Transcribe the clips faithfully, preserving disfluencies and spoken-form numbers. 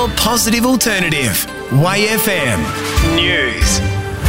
Your positive alternative. Y F M News.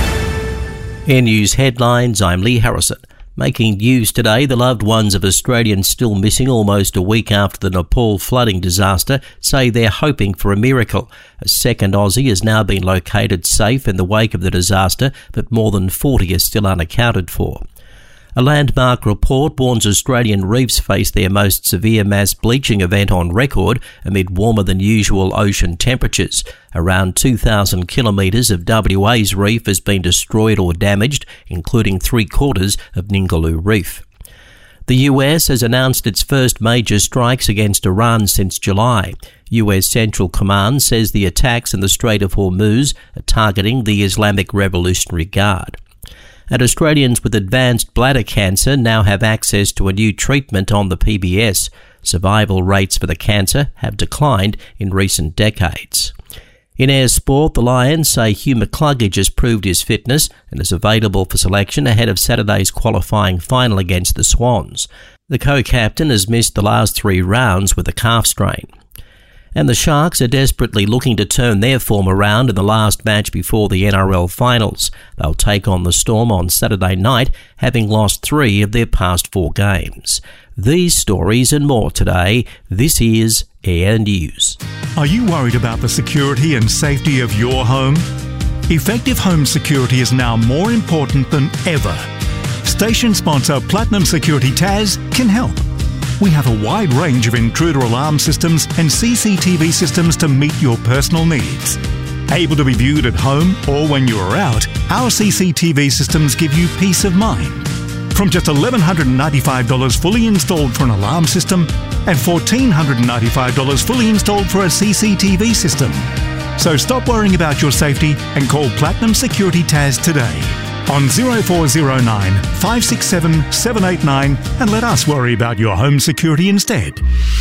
Air News headlines, I'm Lee Harrison. Making news today, the loved ones of Australians still missing almost a week after the Nepal flooding disaster say they're hoping for a miracle. A second Aussie has now been located safe in the wake of the disaster, but more than forty are still unaccounted for. A landmark report warns Australian reefs face their most severe mass bleaching event on record amid warmer than usual ocean temperatures. Around two thousand kilometres of W A's reef has been destroyed or damaged, including three quarters of Ningaloo Reef. The U S has announced its first major strikes against Iran since July. U S Central Command says the attacks in the Strait of Hormuz are targeting the Islamic Revolutionary Guard. And Australians with advanced bladder cancer now have access to a new treatment on the P B S. Survival rates for the cancer have declined in recent decades. In air sport, the Lions say Hugh McCluggage has proved his fitness and is available for selection ahead of Saturday's qualifying final against the Swans. The co-captain has missed the last three rounds with a calf strain. And the Sharks are desperately looking to turn their form around in the last match before the N R L finals. They'll take on the Storm on Saturday night, having lost three of their past four games. These stories and more today. This is Air News. Are you worried about the security and safety of your home? Effective home security is now more important than ever. Station sponsor Platinum Security Taz can help. We have a wide range of intruder alarm systems and C C T V systems to meet your personal needs. Able to be viewed at home or when you are out, our C C T V systems give you peace of mind. From just one thousand one hundred ninety-five dollars fully installed for an alarm system and one thousand four hundred ninety-five dollars fully installed for a C C T V system. So stop worrying about your safety and call Platinum Security Taz today on zero four zero nine, five six seven, seven eight nine and let us worry about your home security instead.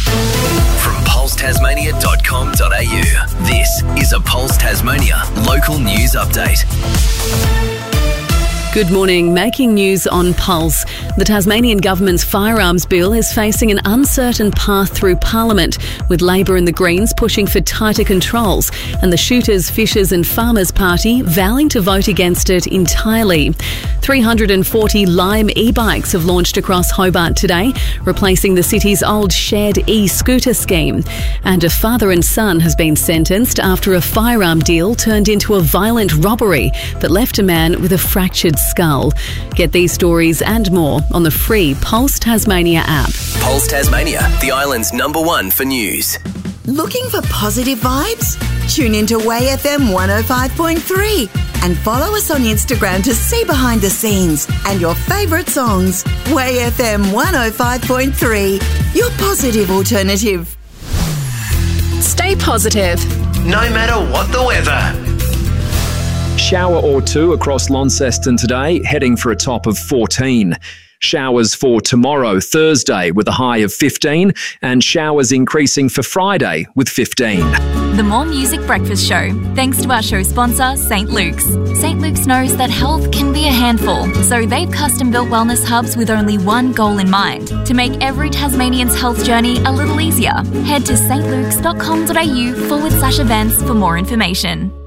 From pulse tasmania dot com dot a u, this is a Pulse Tasmania local news update. Good morning. Making news on Pulse. The Tasmanian Government's firearms bill is facing an uncertain path through Parliament, with Labor and the Greens pushing for tighter controls and the Shooters, Fishers and Farmers Party vowing to vote against it entirely. three hundred forty Lime e-bikes have launched across Hobart today, replacing the city's old shared e-scooter scheme. And a father and son has been sentenced after a firearm deal turned into a violent robbery that left a man with a fractured skull. Get these stories and more on the free Pulse Tasmania app. Pulse Tasmania, the island's number one for news. Looking for positive vibes? Tune into Y F M one oh five point three and follow us on Instagram to see behind the scenes and your favourite songs. Y F M one oh five point three, your positive alternative. Stay positive, No matter what the weather. Shower or two across Launceston today, heading for a top of fourteen. Showers for tomorrow, Thursday, with a high of fifteen, and showers increasing for Friday with fifteen. The More Music Breakfast Show, thanks to our show sponsor, Saint Luke's. Saint Luke's knows that health can be a handful, so they've custom-built wellness hubs with only one goal in mind, to make every Tasmanian's health journey a little easier. Head to stlukes dot com dot a u forward slash events for more information.